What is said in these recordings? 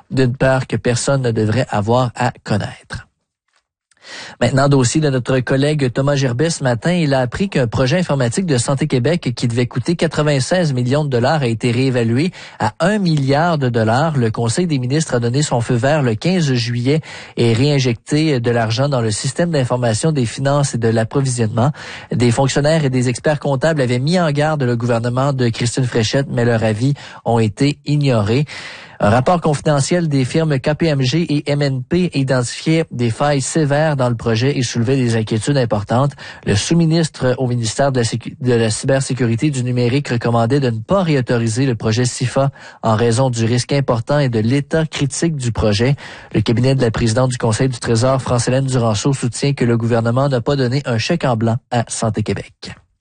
d'une peur que personne ne devrait avoir à connaître. Maintenant, dossier de notre collègue Thomas Gerbet ce matin, il a appris qu'un projet informatique de Santé Québec qui devait coûter 96 millions de dollars a été réévalué à 1 milliard de dollars. Le Conseil des ministres a donné son feu vert le 15 juillet et réinjecté de l'argent dans le système d'information des finances et de l'approvisionnement. Des fonctionnaires et des experts comptables avaient mis en garde le gouvernement de Christine Fréchette, mais leurs avis ont été ignorés. Un rapport confidentiel des firmes KPMG et MNP identifiait des failles sévères dans le projet et soulevait des inquiétudes importantes. Le sous-ministre au ministère de la cybersécurité et du numérique recommandait de ne pas réautoriser le projet SIFA en raison du risque important et de l'état critique du projet. Le cabinet de la présidente du Conseil du Trésor, France-Hélène Duranceau, soutient que le gouvernement n'a pas donné un chèque en blanc à Santé Québec.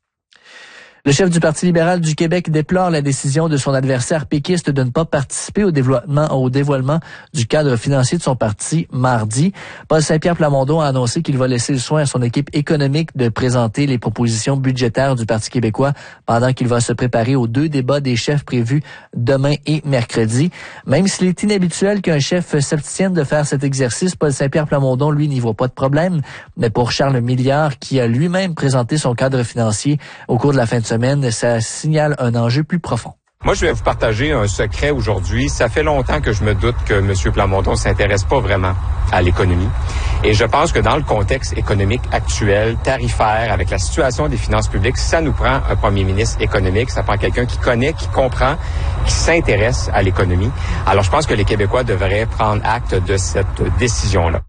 Le chef du Parti libéral du Québec déplore la décision de son adversaire péquiste de ne pas participer au dévoilement du cadre financier de son parti mardi. Paul Saint-Pierre Plamondon a annoncé qu'il va laisser le soin à son équipe économique de présenter les propositions budgétaires du Parti québécois pendant qu'il va se préparer aux 2 débats des chefs prévus demain et mercredi. Même s'il est inhabituel qu'un chef s'abstienne de faire cet exercice, Paul Saint-Pierre Plamondon, lui, n'y voit pas de problème. Mais pour Charles Milliard, qui a lui-même présenté son cadre financier au cours de la fin de semaine, ça signale un enjeu plus profond. Moi, je vais vous partager un secret aujourd'hui. Ça fait longtemps que je me doute que M. Plamondon s'intéresse pas vraiment à l'économie. Et je pense que dans le contexte économique actuel, tarifaire, avec la situation des finances publiques, ça nous prend un premier ministre économique. Ça prend quelqu'un qui connaît, qui comprend, qui s'intéresse à l'économie. Alors, je pense que les Québécois devraient prendre acte de cette décision-là.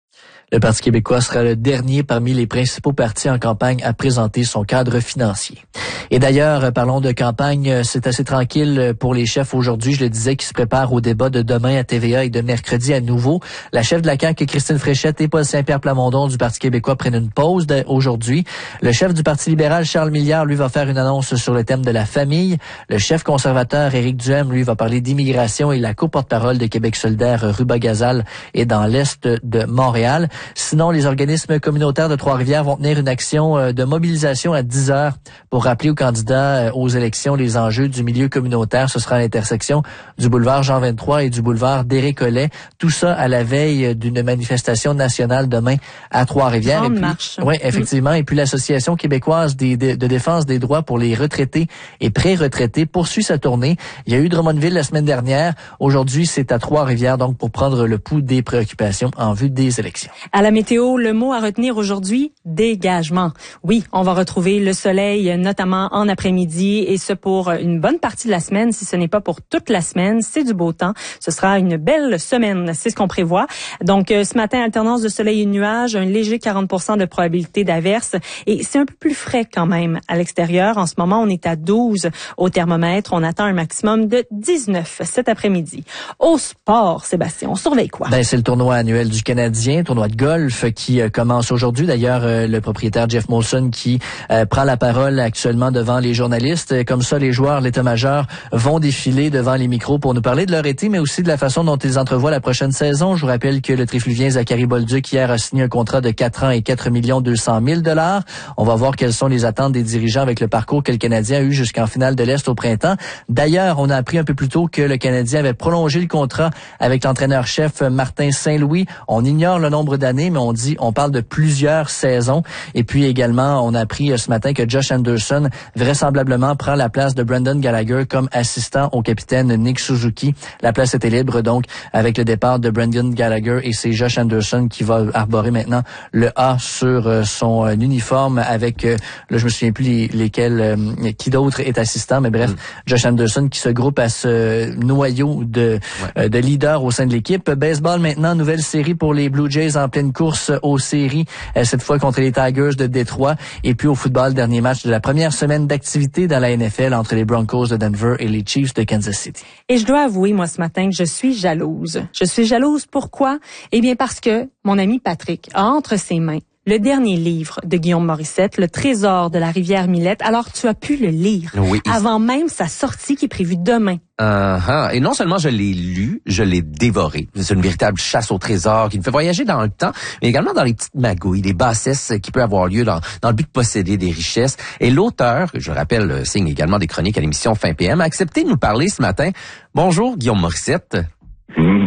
Le Parti québécois sera le dernier parmi les principaux partis en campagne à présenter son cadre financier. Et d'ailleurs, parlons de campagne, c'est assez tranquille pour les chefs aujourd'hui, je le disais, qui se préparent au débat de demain à TVA et de mercredi à nouveau. La chef de la CAQ, Christine Fréchette, et Paul Saint-Pierre Plamondon du Parti québécois prennent une pause aujourd'hui. Le chef du Parti libéral, Charles Milliard, lui, va faire une annonce sur le thème de la famille. Le chef conservateur, Éric Duhaime, lui, va parler d'immigration et la co-porte-parole de Québec solidaire, Ruba Gazal, est dans l'est de Montréal. Sinon, les organismes communautaires de Trois-Rivières vont tenir une action de mobilisation à 10 heures pour rappeler aux candidats aux élections les enjeux du milieu communautaire. Ce sera à l'intersection du boulevard Jean 23 et du boulevard Déré-Collet. Tout ça à la veille d'une manifestation nationale demain à Trois-Rivières. Grande marche. Oui, effectivement. Et puis l'Association québécoise de défense des droits pour les retraités et pré-retraités poursuit sa tournée. Il y a eu Drummondville la semaine dernière. Aujourd'hui, c'est à Trois-Rivières, donc pour prendre le pouls des préoccupations en vue des élections. À la météo, le mot à retenir aujourd'hui, dégagement. Oui, on va retrouver le soleil, notamment en après-midi, et ce pour une bonne partie de la semaine, si ce n'est pas pour toute la semaine. C'est du beau temps. Ce sera une belle semaine, c'est ce qu'on prévoit. Donc, ce matin, alternance de soleil et de nuages, un léger 40% de probabilité d'averse, et c'est un peu plus frais quand même à l'extérieur. En ce moment, on est à 12 au thermomètre. On attend un maximum de 19 cet après-midi. Au sport, Sébastien, on surveille quoi? C'est le tournoi annuel du Canadien, tournoi de golf qui commence aujourd'hui. D'ailleurs, le propriétaire Jeff Molson qui prend la parole actuellement devant les journalistes. Comme ça, les joueurs, l'état-major vont défiler devant les micros pour nous parler de leur été, mais aussi de la façon dont ils entrevoient la prochaine saison. Je vous rappelle que le trifluvien Zachary Bolduc hier a signé un contrat de 4 ans et 4 200 000 $. On va voir quelles sont les attentes des dirigeants avec le parcours que le Canadien a eu jusqu'en finale de l'Est au printemps. D'ailleurs, on a appris un peu plus tôt que le Canadien avait prolongé le contrat avec l'entraîneur-chef Martin Saint-Louis. On ignore le nombre d'années, mais on parle de plusieurs saisons. Et puis également, on a appris ce matin que Josh Anderson vraisemblablement prend la place de Brendan Gallagher comme assistant au capitaine Nick Suzuki. La place était libre, donc, avec le départ de Brendan Gallagher, et c'est Josh Anderson qui va arborer maintenant le A sur son uniforme avec, là, je me souviens plus lesquels, qui d'autre est assistant, mais bref, Josh Anderson qui se groupe à ce noyau de leaders au sein de l'équipe. Baseball maintenant, nouvelle série pour les Blue Jays en pleine course aux séries, cette fois contre les Tigers de Détroit. Et puis au football, dernier match de la première semaine d'activité dans la NFL entre les Broncos de Denver et les Chiefs de Kansas City. Et je dois avouer, moi, ce matin, que je suis jalouse. Je suis jalouse pourquoi? Eh bien, parce que mon ami Patrick a entre ses mains le dernier livre de Guillaume Morissette, Le Trésor de la rivière Millette. Alors, tu as pu le lire avant même sa sortie qui est prévue demain. Et non seulement je l'ai lu, je l'ai dévoré. C'est une véritable chasse au trésor qui me fait voyager dans le temps, mais également dans les petites magouilles, les bassesses qui peuvent avoir lieu dans le but de posséder des richesses. Et l'auteur, je rappelle, signe également des chroniques à l'émission Fin PM, a accepté de nous parler ce matin. Bonjour, Guillaume Morissette.